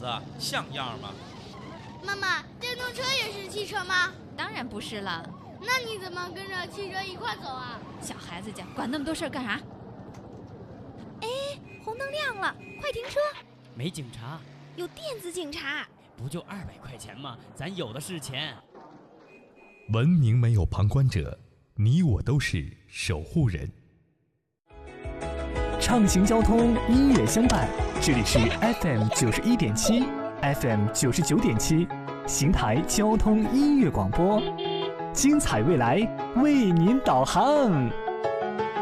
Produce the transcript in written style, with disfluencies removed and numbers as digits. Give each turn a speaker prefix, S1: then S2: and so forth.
S1: 子，像样吗？
S2: 妈妈，电动车也是汽车吗？
S3: 当然不是了。
S2: 那你怎么跟着汽车一块走啊？
S3: 小孩子家管那么多事儿干啥？哎，红灯亮了，快停车！
S4: 没警察，
S3: 有电子警察。
S4: 不就200块钱吗？咱有的是钱。
S5: 文明没有旁观者，你我都是守护人。
S6: 畅行交通，音乐相伴，这里是 FM 91.7 FM 99.7邢台交通音乐广播，精彩未来为您导航。